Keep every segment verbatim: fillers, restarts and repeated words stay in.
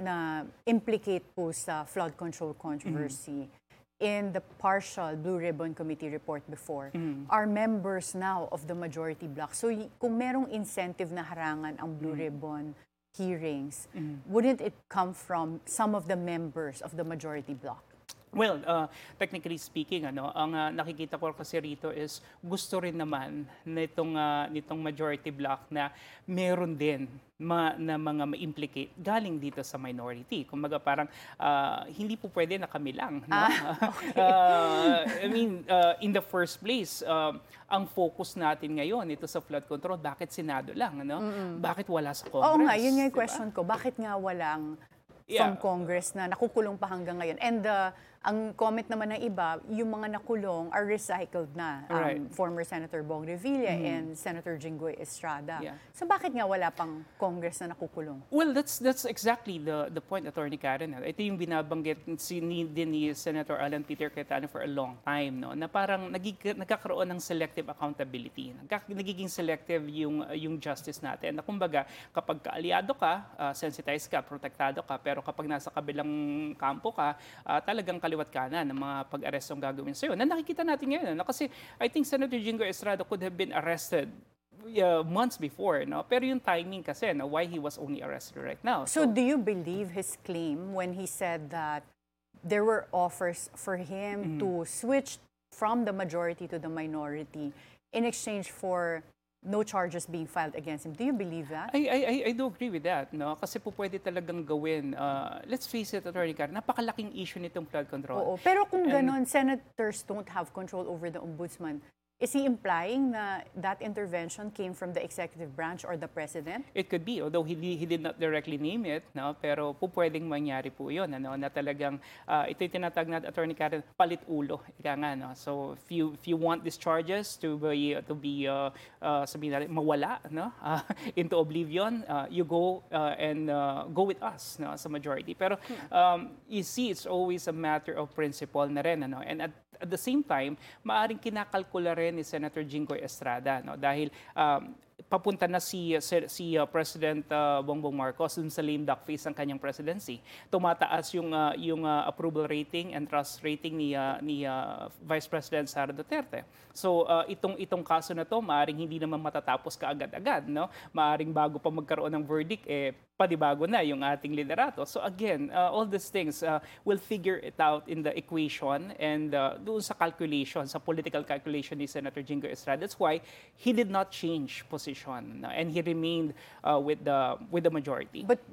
na implicate po sa flood control controversy in the partial Blue Ribbon Committee report before are members now of the majority bloc. So y- kung merong incentive na harangan ang Blue Ribbon hearings, wouldn't it come from some of the members of the majority bloc? Well, uh, technically speaking, ano, ang uh, nakikita ko kasi rito is gusto rin naman nitong uh, nitong majority bloc na meron din ma, na mga ma-implicate galing dito sa minority. Kumbaga parang uh, hindi po pwede na kami lang, no? Ah, okay. uh, I mean, uh, in the first place, uh, ang focus natin ngayon ito sa flood control, bakit Senado lang, ano? Bakit wala sa Congress? Oo nga, yun nga yung diba? question ko. Bakit nga walang Yeah. from Congress na nakukulong pa hanggang ngayon? And uh, ang comment naman ng iba, yung mga nakulong are recycled na. Um, Right. Former Senator Bong Revilla and Senator Jinggoy Estrada. Yeah. So bakit nga wala pang Congress na nakukulong? Well, that's that's exactly the the point, Attorney Karen. Ito yung binabanggit si, ni, din ni Senator Alan Peter Cayetano for a long time, no? Na parang nagig, nagkakaroon ng selective accountability. Nagka, nagiging selective yung yung justice natin. Na kumbaga, kapag kaalyado ka, uh, sensitized ka, protektado ka, pero kapag nasa kabilang kampo ka, uh, talagang kaliwat kanan ng mga pag-arestong gagawin sa'yo. Na nakikita natin ngayon, no? Kasi I think Senator Jinggoy Estrada could have been arrested uh, months before, no? Pero yung timing kasi, no, why he was only arrested right now. So do you believe his claim when he said that there were offers for him to switch from the majority to the minority in exchange for no charges being filed against him? Do you believe that? I, I, I, I do agree with that, no? Kasi po pwede talagang gawin. Uh, let's face it, Attorney Karen, napakalaking issue nitong flood control. Oo. Pero kung ganon, senators don't have control over the ombudsman, is he implying na that intervention came from the executive branch or the president? It could be, although he, he did not directly name it, no? Pero po pwedeng mangyari po yun, ano? Na talagang, uh, ito yung tinatag na, Attorney Karen, palit ulo. Ika nga, no? So if you, if you want these charges to be, to be uh, uh, sabihin natin, mawala, no? Uh, into oblivion, uh, you go uh, and uh, go with us, no? Sa majority. Pero um, you see, it's always a matter of principle na rin, ano? And at, at the same time, maaring kinakalkula rin ni Senator Jinggoy Estrada, no? Dahil um, papunta na si si uh, President uh, Bongbong Marcos dun sa lame duck face ng kanyang presidency. Tumataas yung uh, yung uh, approval rating and trust rating ni uh, ni uh, Vice President Sara Duterte. So uh, itong itong kaso na to maaring hindi naman matatapos kaagad-agad, no? Maaring bago pa magkaroon ng verdict eh panibago na yung ating liderato. So again, uh, all these things uh, will figure it out in the equation and uh, doon sa calculation, sa political calculation ni Senator Jinggoy Estrada. That's why he did not change position and he remained uh, with the with the majority. But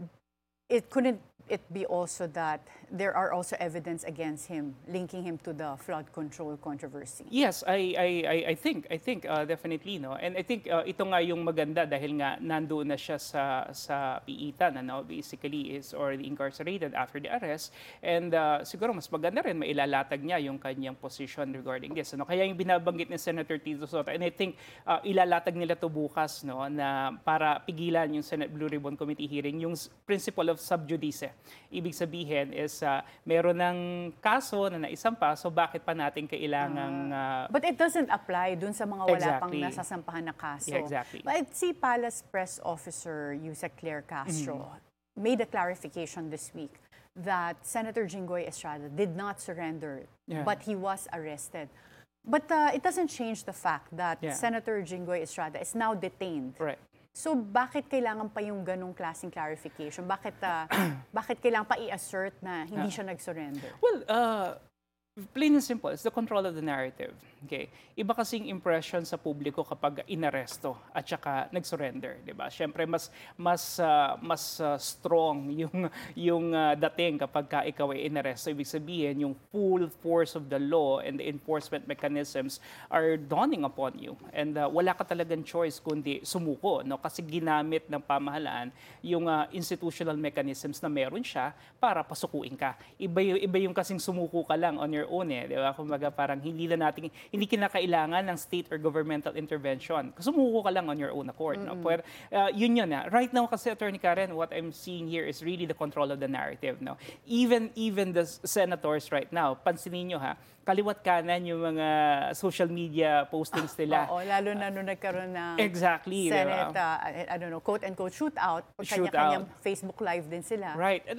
it couldn't it be also that there are also evidence against him, linking him to the flood control controversy? Yes, I I I I think I think uh, definitely, no. And I think uh, ito nga yung maganda dahil nga nandoon na siya sa sa piitan, ano, basically is already incarcerated after the arrest, and uh, siguro mas maganda rin mailalatag niya yung kanyang position regarding this, ano. Kaya yung binabanggit ni Senator Tito Sotto, and I think uh, ilalatag nila to bukas, no, na para pigilan yung Senate Blue Ribbon Committee hearing yung principle of sub judice. Ibig sabihin is uh, meron ng kaso na naisampa, so bakit pa natin kailangang... Uh, But it doesn't apply dun sa mga wala pang Exactly. nasasampahan na kaso. Yeah, exactly. But si Palace Press Officer Yusek Claire Castro made a clarification this week that Senator Jinggoy Estrada did not surrender, Yeah. but he was arrested. But uh, it doesn't change the fact that Yeah. Senator Jinggoy Estrada is now detained. right. So bakit kailangan pa yung ganong klaseng clarification? Bakit uh, bakit kailangan pa i-assert na hindi siya nag-surrender? Well, uh, plain and simple, it's the control of the narrative. Okay? Iba kasing impression sa publiko kapag inaresto at saka nag-surrender, 'di ba? Syempre mas mas uh, mas uh, strong yung yung uh, dating kapag ka ikaw ay inaresto. Ibig sabihin, yung full force of the law and the enforcement mechanisms are dawning upon you. And uh, wala ka talagang choice kundi sumuko, no? Kasi ginamit ng pamahalaan yung uh, institutional mechanisms na meron siya para pasukuin ka. Iba yung, iba yung kasing sumuko ka lang on your own, eh, 'di ba? Kumbaga parang hindi na natin hindi kinakailangan ng state or governmental intervention. Sumuko ka lang on your own accord, no? Pero uh, yun yun na. Right now kasi, Attorney Karen, what I'm seeing here is really the control of the narrative, no? Even even the senators right now, pansinin niyo ha, kaliwat kanan yung mga social media postings nila. Oo, lalo na nung nagkaroon ng Exactly, Senate, diba? uh, I don't know, quote-unquote shootout, Shootout. kanya-kanyang Facebook Live din sila. Right.